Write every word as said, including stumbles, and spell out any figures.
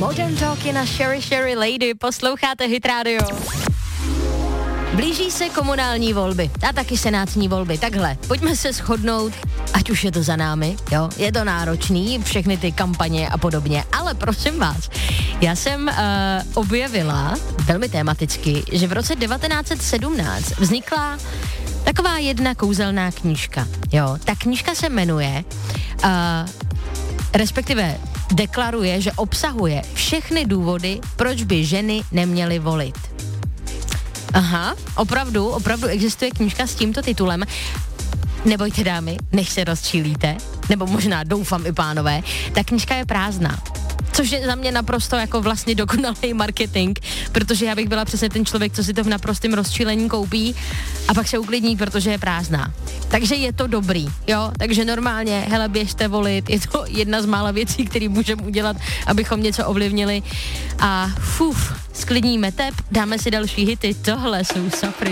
Modern Talky na Sherry Sherry Lady, posloucháte Hit Radio. Blíží se komunální volby a taky senátní volby. Takhle, pojďme se shodnout, ať už je to za námi, jo, je to náročný, všechny ty kampaně a podobně, ale prosím vás, já jsem uh, objevila velmi tematicky, že v roce devatenáct set sedmnáct vznikla taková jedna kouzelná knížka, jo, ta knížka se jmenuje, uh, respektive deklaruje, že obsahuje všechny důvody, proč by ženy neměly volit. Aha, opravdu, opravdu existuje knížka s tímto titulem. Nebojte dámy, než se rozčílíte, nebo možná doufám i pánové, ta knížka je prázdná. Což je za mě naprosto jako vlastně dokonalý marketing, protože já bych byla přesně ten člověk, co si to v naprostém rozčílení koupí a pak se uklidní, protože je prázdná. Takže je to dobrý, jo, takže normálně, hele, běžte volit, je to jedna z mála věcí, které můžeme udělat, abychom něco ovlivnili a fuf, sklidníme tep, dáme si další hity, tohle jsou safry.